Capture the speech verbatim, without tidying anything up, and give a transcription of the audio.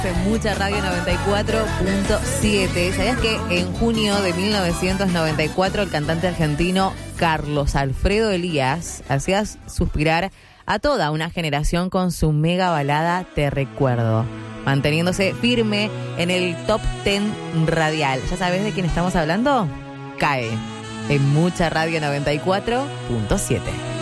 En Mucha Radio noventa y cuatro punto siete. ¿Sabías que en junio de mil novecientos noventa y cuatro el cantante argentino Carlos Alfredo Elías hacía suspirar a toda una generación con su mega balada Te Recuerdo, manteniéndose firme en el top diez radial? ¿Ya sabes de quién estamos hablando? Cae en Mucha Radio noventa y cuatro punto siete.